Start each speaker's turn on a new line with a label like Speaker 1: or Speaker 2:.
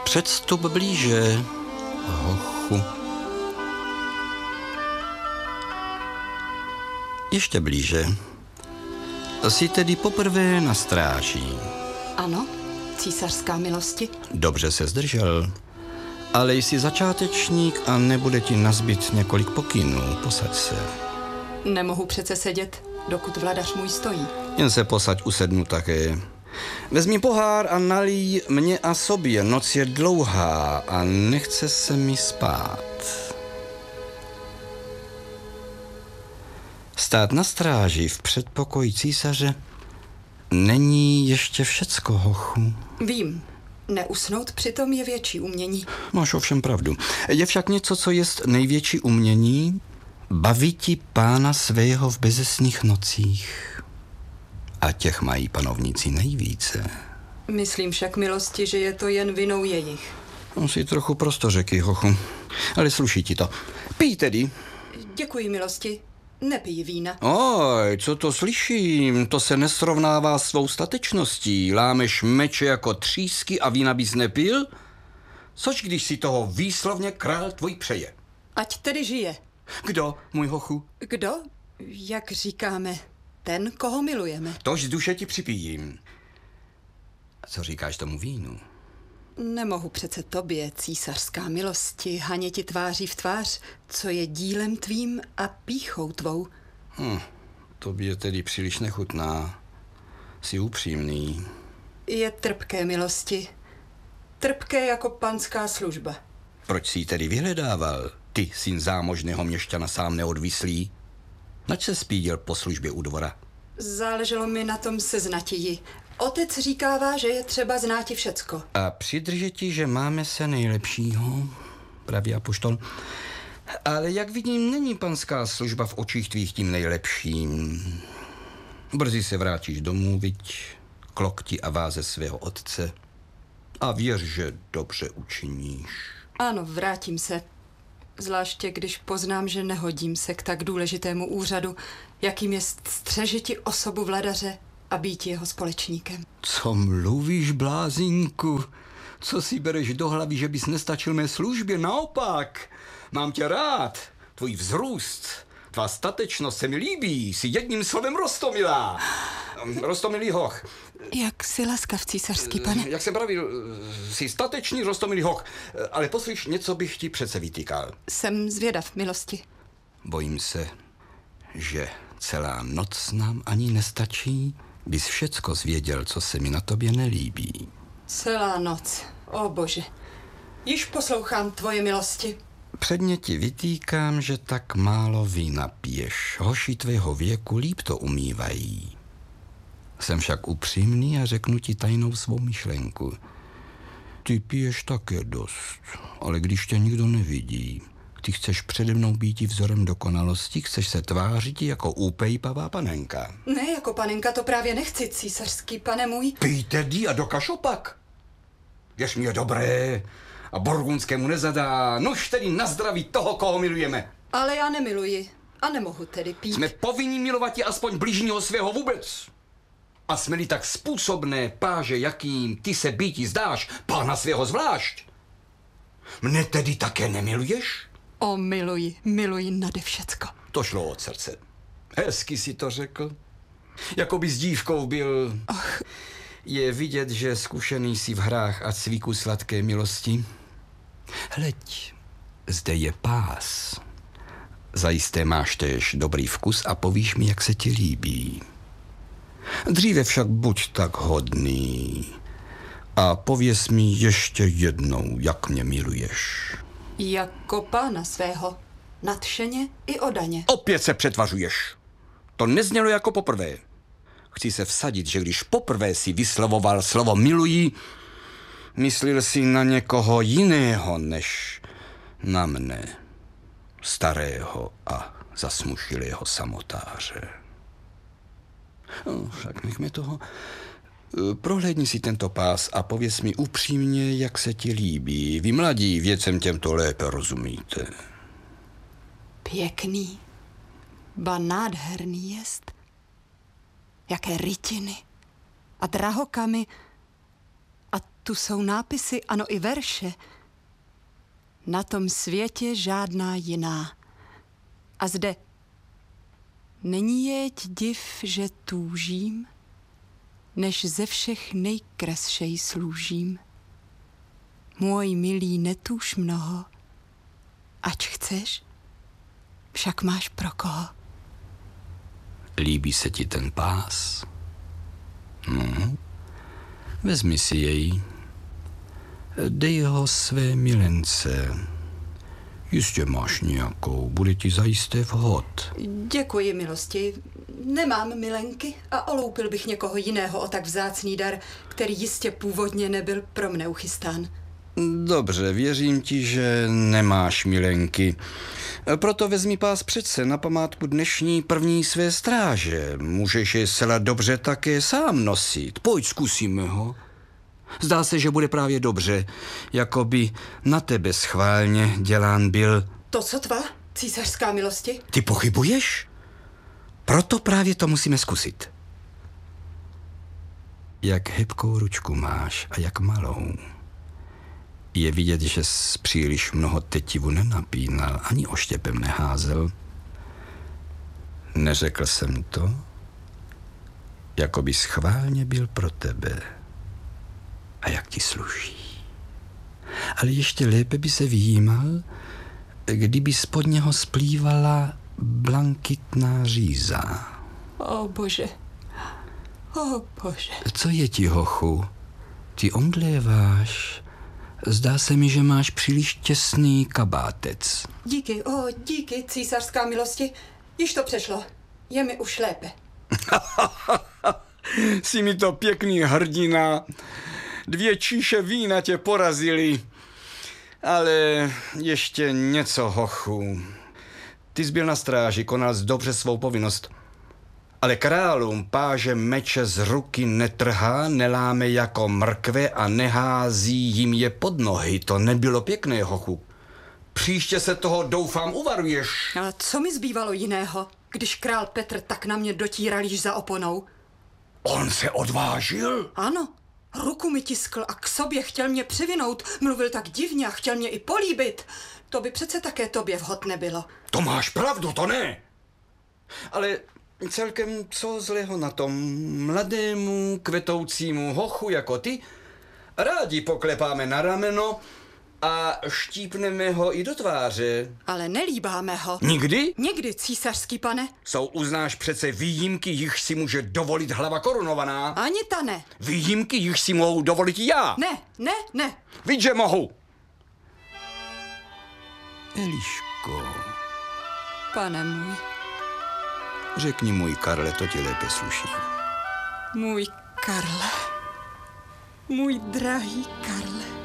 Speaker 1: Předstup blíže, hochu. Ještě blíže. Jsi tedy poprvé na stráži.
Speaker 2: Ano, císařská milosti.
Speaker 1: Dobře se zdržel, ale jsi začátečník a nebude ti nazbyt několik pokynů. Posaď se.
Speaker 2: Nemohu přece sedět, dokud vladař můj stojí.
Speaker 1: Jen se posaď, usednu také. Vezmi pohár a nalij mě a sobě. Noc je dlouhá a nechce se mi spát. Stát na stráži v předpokoji císaře není ještě všecko, hochu.
Speaker 2: Vím, neusnout přitom je větší umění.
Speaker 1: Máš ovšem pravdu. Je však něco, co jest největší umění, baviti pána svého v bezesných nocích. A těch mají panovníci nejvíce.
Speaker 2: Myslím však, milosti, že je to jen vinou jejich.
Speaker 1: On si trochu prostořeký, hochu. Ale sluší ti to. Pij tedy.
Speaker 2: Děkuji, milosti. Nepij vína.
Speaker 1: Oj, co to slyším? To se nesrovnává s svou statečností. Lámeš meče jako třísky a vína bys nepil? Což když si toho výslovně král tvůj přeje?
Speaker 2: Ať tedy žije.
Speaker 1: Kdo, můj hochu?
Speaker 2: Kdo? Jak říkáme, ten, koho milujeme.
Speaker 1: Tož z duše ti připijím. A co říkáš tomu vínu?
Speaker 2: Nemohu přece tobě, císařská milosti, haněti tváří v tvář, co je dílem tvým a pýchou tvou.
Speaker 1: Tobě tedy příliš nechutná. Jsi upřímný.
Speaker 2: Je trpké, milosti. Trpké jako panská služba.
Speaker 1: Proč jsi tedy vyhledával? Ty, syn zámožného měšťana, sám neodvislý? Nač se spíděl po službě u dvora?
Speaker 2: Záleželo mi na tom seznatiji. Otec říkává, že je třeba znáti všecko.
Speaker 1: A přidrže ti, že máme se nejlepšího, pravý apoštol. Ale jak vidím, není panská služba v očích tvých tím nejlepším. Brzy se vrátíš domů, viď, k lokti a váze svého otce. A věř, že dobře učiníš.
Speaker 2: Ano, vrátím se. Zvláště když poznám, že nehodím se k tak důležitému úřadu, jakým je střežiti osobu vladaře a být jeho společníkem.
Speaker 1: Co mluvíš, blázínku? Co si bereš do hlavy, že bys nestačil mé službě? Naopak, mám tě rád. Tvůj vzrůst, tvá statečnost se mi líbí. Jsi jedním slovem roztomilá. Roztomilý hoch.
Speaker 2: Jak jsi laskav, císařský pane.
Speaker 1: Jak jsem pravil, jsi statečný roztomilý hoch. Ale poslyš, něco bych ti přece vytýkal.
Speaker 2: Jsem zvědav, milosti.
Speaker 1: Bojím se, že celá noc nám ani nestačí, bys všecko zvěděl, co se mi na tobě nelíbí.
Speaker 2: Celá noc, o bože. Již poslouchám tvoje milosti.
Speaker 1: Předně ti vytýkám, že tak málo vína piješ. Hoši tvého věku líp to umívají. Jsem však upřímný a řeknu ti tajnou svou myšlenku. Ty piješ také dost, ale když tě nikdo nevidí, ty chceš přede mnou být vzorem dokonalosti, chceš se tvářit jako úpejpavá panenka.
Speaker 2: Ne, jako panenka to právě nechci, císařský pane můj.
Speaker 1: Pij tedy a dokaž opak. Jež mi je dobré a burgundskému nezadá. Nož tedy na zdraví toho, koho milujeme.
Speaker 2: Ale já nemiluji a nemohu tedy pít.
Speaker 1: Jsme povinni milovat je aspoň bližního svého vůbec. A jsme-li tak způsobné, páže, jakým ty se býti zdáš, pána svého zvlášť. Mne tedy také nemiluješ?
Speaker 2: O, miluji nade všecko.
Speaker 1: To šlo od srdce. Hezky si to řekl. Jako by s dívkou byl.
Speaker 2: Och.
Speaker 1: Je vidět, že zkušený jsi v hrách a cviku sladké milosti. Hleď, zde je pás. Zajisté máš též dobrý vkus a povíš mi, jak se ti líbí. Dříve však buď tak hodný a pověz mi ještě jednou, jak mě miluješ.
Speaker 2: Jako pána svého, nadšeně i odaně.
Speaker 1: Opět se přetvařuješ. To neznělo jako poprvé. Chci se vsadit, že když poprvé si vyslovoval slovo miluji, myslil si na někoho jiného než na mne, starého a zasmušilého samotáře. No, však nechme toho. Prohlédni si tento pás a pověz mi upřímně, jak se ti líbí. Vy mladí věcem těmto lépe rozumíte.
Speaker 2: Pěkný, ba nádherný jest. Jaké rytiny a drahokamy a tu jsou nápisy, ano i verše. Na tom světě žádná jiná. A zde není jeť div, že túžím, než ze všech nejkrasšej slúžím. Můj milý, netúž mnoho, ač chceš, však máš pro koho.
Speaker 1: Líbí se ti ten pás? No, vezmi si jej. Dej ho své milence. Jistě máš nějakou, bude ti zajisté vhod.
Speaker 2: Děkuji, milosti. Nemám milenky a oloupil bych někoho jiného o tak vzácný dar, který jistě původně nebyl pro mne uchystán.
Speaker 1: Dobře, věřím ti, že nemáš milenky. Proto vezmi pás přece na památku dnešní první své stráže. Můžeš je zcela dobře také sám nosit. Pojď, zkusíme ho. Zdá se, že bude právě dobře, jako by na tebe schválně dělán byl.
Speaker 2: To sotva, císařská milosti?
Speaker 1: Ty pochybuješ? Proto právě to musíme zkusit. Jak hebkou ručku máš a jak malou. Je vidět, že jsi příliš mnoho tetivu nenapínal, ani oštěpem neházel. Neřekl jsem to, jako by schválně byl pro tebe. A jak ti sluší. Ale ještě lépe by se vyjímal, kdyby spod něho splývala blankitná říza.
Speaker 2: O bože, o bože.
Speaker 1: Co je ti, hochu? Ty omdléváš. Zdá se mi, že máš příliš těsný kabátec.
Speaker 2: Díky, císařská milosti. Již to přešlo. Je mi už lépe.
Speaker 1: Jsi mi to pěkný hrdina. 2 číše vína tě porazili. Ale ještě něco, hochu. Ty jsi byl na stráži, konal jsi dobře svou povinnost. Ale králům páže meče z ruky netrhá, neláme jako mrkve a nehází jim je pod nohy. To nebylo pěkné, hochu. Příště se toho, doufám, uvaruješ.
Speaker 2: Ale co mi zbývalo jiného, když král Petr tak na mě dotíral již za oponou?
Speaker 1: On se odvážil?
Speaker 2: Ano, ruku mi tiskl a k sobě chtěl mě přivinout. Mluvil tak divně a chtěl mě i políbit. To by přece také tobě vhod nebylo.
Speaker 1: To máš pravdu, to ne. Ale celkem co zlého na tom mladému, kvetoucímu hochu jako ty? Rádi poklepáme na rameno a štípneme ho i do tváře.
Speaker 2: Ale nelíbáme ho.
Speaker 1: Nikdy?
Speaker 2: Někdy, císařský pane.
Speaker 1: Uznáš přece výjimky, jichž si může dovolit hlava korunovaná.
Speaker 2: Ani ta ne.
Speaker 1: Výjimky, jichž si mohu dovolit já.
Speaker 2: Ne.
Speaker 1: Víš, že mohu. Eliško,
Speaker 2: Pane můj.
Speaker 1: řekni můj Karle, to ti lépe sluší.
Speaker 2: Můj Karle. Můj drahý Karle.